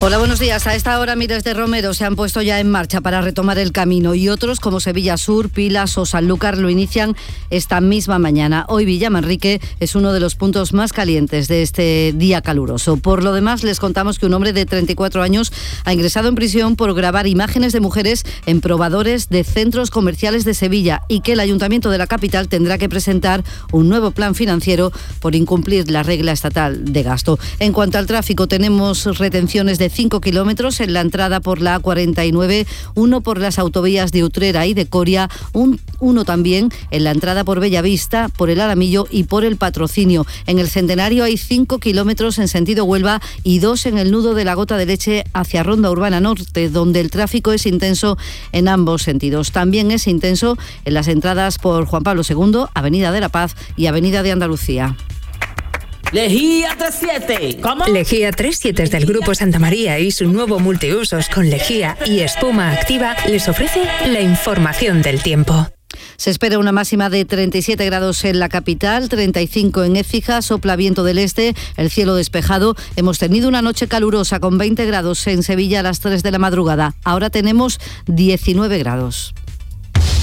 Hola, buenos días. A esta hora miles de romeros se han puesto ya en marcha para retomar el camino y otros como Sevilla Sur, Pilas o Sanlúcar lo inician esta misma mañana. Hoy Villamanrique es uno de los puntos más calientes de este día caluroso. Por lo demás, les contamos que un hombre de 34 años ha ingresado en prisión por grabar imágenes de mujeres en probadores de centros comerciales de Sevilla y que el Ayuntamiento de la capital tendrá que presentar un nuevo plan financiero por incumplir la regla estatal de gasto. En cuanto al tráfico, tenemos retenciones de 5 kilómetros en la entrada por la A49, uno por las autovías de Utrera y de Coria, uno también en la entrada por Bellavista, por el Aramillo y por el Patrocinio. En el Centenario hay 5 kilómetros en sentido Huelva y 2 en el nudo de la Gota de Leche hacia Ronda Urbana Norte, donde el tráfico es intenso en ambos sentidos. También es intenso en las entradas por Juan Pablo II, Avenida de la Paz y Avenida de Andalucía. Lejía 37. ¿Cómo? Lejía 37 del Grupo Santa María y su nuevo multiusos con lejía y espuma activa les ofrece la información del tiempo. Se espera una máxima de 37 grados en la capital, 35 en Écija, sopla viento del este, el cielo despejado. Hemos tenido una noche calurosa con 20 grados en Sevilla a las 3 de la madrugada. Ahora tenemos 19 grados.